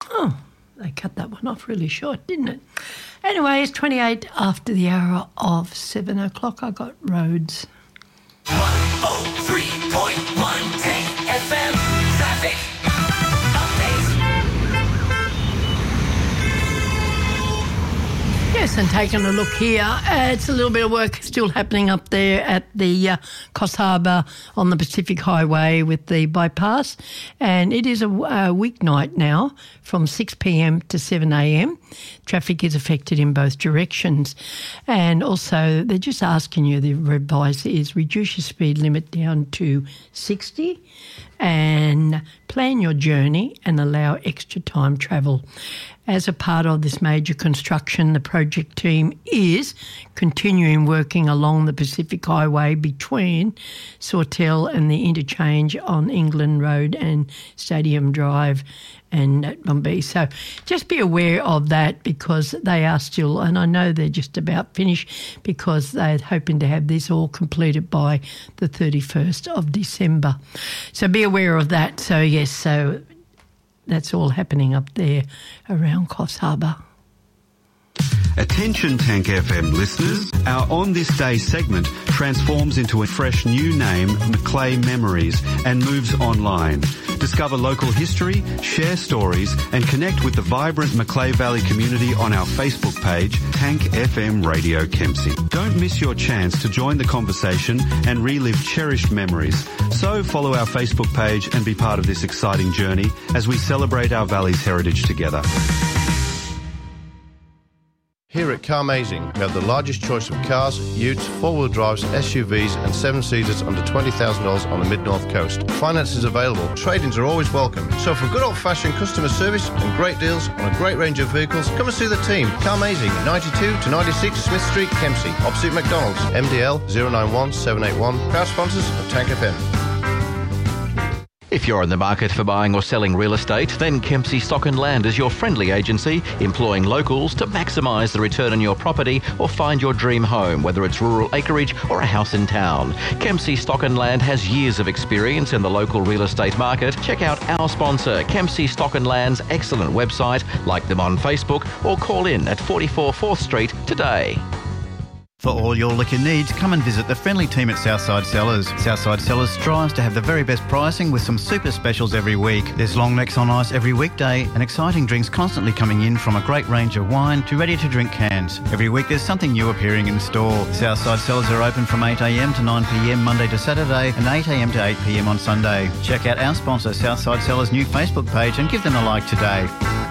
Oh, they cut that one off really short, didn't it? Anyway, it's 28 after the hour of 7 o'clock. I got roads. 103.1 Tank FM traffic. Yes, and taking a look here, it's a little bit of work still happening up there at the Coffs Harbour on the Pacific Highway with the bypass, and it is a weeknight now from 6 p.m. to 7 a.m. Traffic is affected in both directions, and also they're just asking you, the advice is reduce your speed limit down to 60 and plan your journey and allow extra time travel. As a part of this major construction, the project team is continuing working along the Pacific Highway between Sawtell and the interchange on England Road and Stadium Drive and at Bombay. So just be aware of that, because they are still, and I know they're just about finished, because they're hoping to have this all completed by the 31st of December. So be aware of that. So yes, so that's all happening up there around Coffs Harbour. Attention Tank FM listeners, our On This Day segment transforms into a fresh new name, Macleay Memories, and moves online. Discover local history, share stories and connect with the vibrant Macleay Valley community on our Facebook page, Tank FM Radio Kempsey. Don't miss your chance to join the conversation and relive cherished memories. So follow our Facebook page and be part of this exciting journey as we celebrate our valley's heritage together. Here at Carmazing, we have the largest choice of cars, utes, four-wheel drives, SUVs and seven-seaters under $20,000 on the Mid-North Coast. Finance is available. Trade-ins are always welcome. So for good old-fashioned customer service and great deals on a great range of vehicles, come and see the team. Carmazing, 92 to 96 Smith Street, Kempsey, opposite McDonald's. MDL 091 781. Proud sponsors of Tank FM. If you're in the market for buying or selling real estate, then Kempsey Stock and Land is your friendly agency, employing locals to maximise the return on your property or find your dream home, whether it's rural acreage or a house in town. Kempsey Stock and Land has years of experience in the local real estate market. Check out our sponsor, Kempsey Stock and Land's excellent website, like them on Facebook, or call in at 44 4th Street today. For all your liquor needs, come and visit the friendly team at Southside Cellars. Southside Cellars strives to have the very best pricing with some super specials every week. There's long necks on ice every weekday and exciting drinks constantly coming in, from a great range of wine to ready-to-drink cans. Every week there's something new appearing in store. Southside Cellars are open from 8am to 9pm Monday to Saturday and 8am to 8pm on Sunday. Check out our sponsor Southside Cellars' new Facebook page and give them a like today.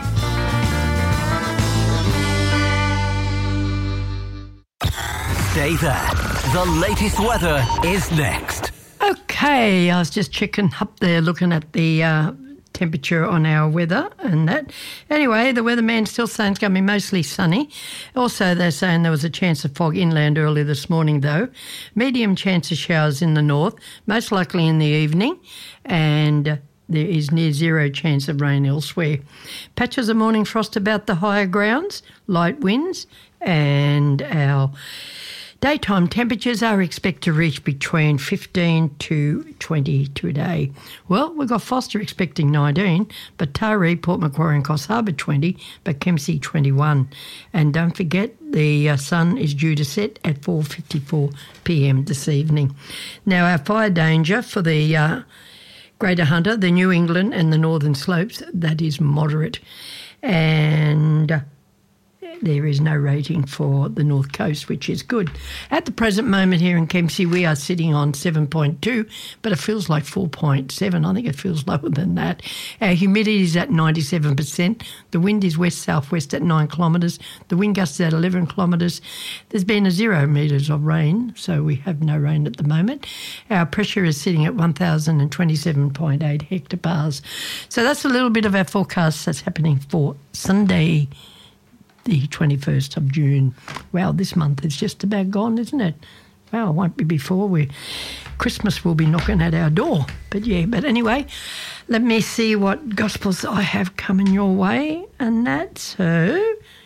Stay there. The latest weather is next. Okay, I was just checking up there, looking at the temperature on our weather and that. Anyway, the weatherman's still saying it's going to be mostly sunny. Also, they're saying there was a chance of fog inland early this morning, though. Medium chance of showers in the north, most likely in the evening, and there is near zero chance of rain elsewhere. Patches of morning frost about the higher grounds, light winds, and our daytime temperatures are expected to reach between 15 to 20 today. Well, we've got Foster expecting 19, but Taree, Port Macquarie and Coffs Harbour 20, but Kempsey 21. And don't forget, the sun is due to set at 4:54pm this evening. Now, our fire danger for the Greater Hunter, the New England and the Northern Slopes, that is moderate. And there is no rating for the North Coast, which is good. At the present moment here in Kempsey, we are sitting on 7.2, but it feels like 4.7. I think it feels lower than that. Our humidity is at 97%. The wind is west-southwest at 9 kilometres. The wind gusts at 11 kilometres. There's been 0 metres of rain, so we have no rain at the moment. Our pressure is sitting at 1,027.8 hectobars. So that's a little bit of our forecast that's happening for Sunday, the 21st of June. Wow, this month is just about gone, isn't it? Well, it won't be before Christmas will be knocking at our door. But anyway, let me see what Gospels I have coming your way and that. So,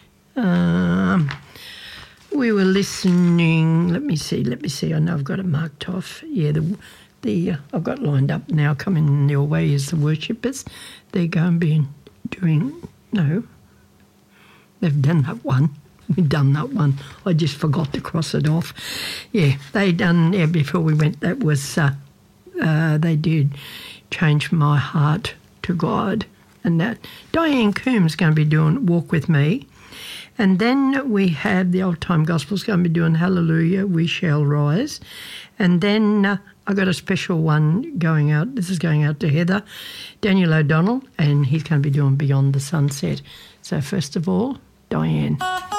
we were listening, let me see, I know I've got it marked off. Yeah, I've got lined up now coming your way is the worshippers. They're going to be doing No. They've done that one. We've done that one. I just forgot to cross it off. Yeah, they done, before we went, that was, they did Change My Heart to God. And that Diane Coombs going to be doing Walk With Me. And then we have the Old Time Gospel's going to be doing Hallelujah, We Shall Rise. And then I got a special one going out. This is going out to Heather, Daniel O'Donnell, and he's going to be doing Beyond the Sunset. So first of all, Diane.